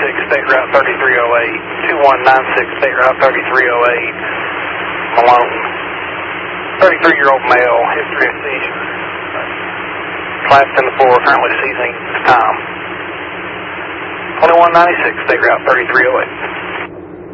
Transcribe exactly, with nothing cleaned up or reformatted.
six, State Route thirty-three oh eight. two one nine six, State Route thirty-three oh eight. Malone. thirty-three-year-old male, history of seizure. Class ten to four, currently seizing time. twenty-one ninety-six, State Route thirty-three oh eight.